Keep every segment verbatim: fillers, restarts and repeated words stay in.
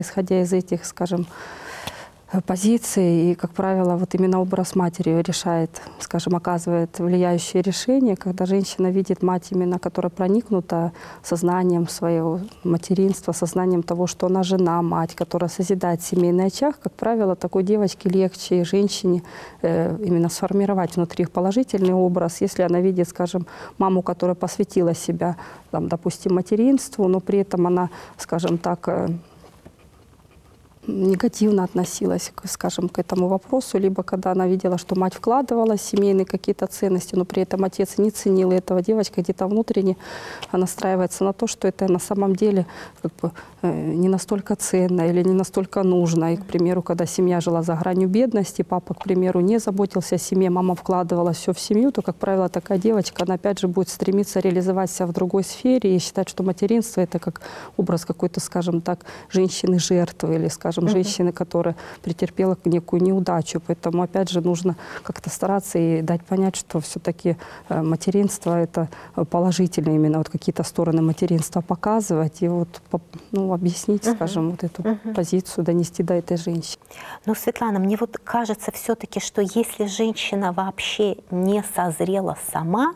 Исходя из этих, скажем, позиций, и, как правило, вот именно образ матери решает, скажем, оказывает влияющее решение, когда женщина видит мать именно, которая проникнута сознанием своего материнства, сознанием того, что она жена, мать, которая созидает семейный очаг, как правило, такой девочке легче, женщине э, именно сформировать внутри положительный образ, если она видит, скажем, маму, которая посвятила себя, там, допустим, материнству, но при этом она, скажем так, э, негативно относилась, скажем, к этому вопросу, либо когда она видела, что мать вкладывала в семейные какие-то ценности, но при этом отец не ценил этого, девочка где-то внутренне настраивается на то, что это на самом деле как бы не настолько ценно или не настолько нужно. И, к примеру, когда семья жила за гранью бедности, папа, к примеру, не заботился о семье, мама вкладывала все в семью, то, как правило, такая девочка, она опять же будет стремиться реализовать себя в другой сфере и считать, что материнство — это как образ какой-то, скажем так, женщины-жертвы или, скажем, скажем, женщины, которая претерпела некую неудачу. Поэтому, опять же, нужно как-то стараться и дать понять, что все-таки материнство — это положительно, именно вот какие-то стороны материнства показывать и вот, ну, объяснить, uh-huh. скажем, вот эту uh-huh. позицию, донести до этой женщины. Ну, Светлана, мне вот кажется все-таки, что если женщина вообще не созрела сама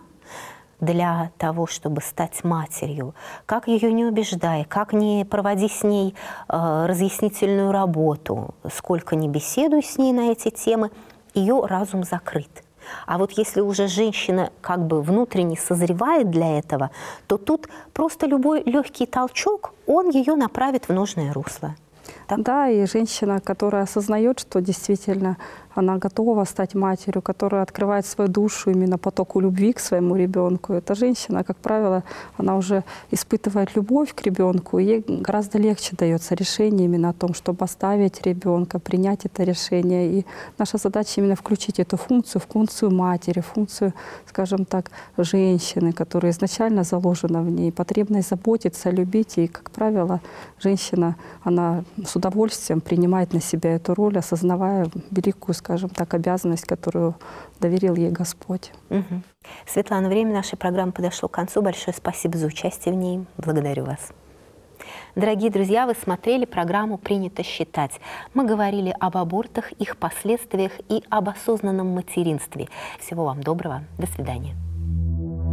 для того, чтобы стать матерью, как ее не убеждай, как не проводи с ней э, разъяснительную работу, сколько не беседуй с ней на эти темы, ее разум закрыт. А вот если уже женщина как бы внутренне созревает для этого, то тут просто любой легкий толчок, он ее направит в нужное русло. Так? Да, и женщина, которая осознает, что действительно она готова стать матерью, которая открывает свою душу именно потоку любви к своему ребенку. Эта женщина, как правило, она уже испытывает любовь к ребенку, и ей гораздо легче дается решение именно о том, чтобы оставить ребенка, принять это решение. И наша задача именно включить эту функцию в функцию матери, функцию, скажем так, женщины, которая изначально заложена в ней, потребность заботиться, любить. И, как правило, женщина, она с удовольствием принимает на себя эту роль, осознавая великую, скажем так, обязанность, которую доверил ей Господь. Угу. Светлана, время нашей программы подошло к концу. Большое спасибо за участие в ней. Благодарю вас. Дорогие друзья, вы смотрели программу «Принято считать». Мы говорили об абортах, их последствиях и об осознанном материнстве. Всего вам доброго. До свидания.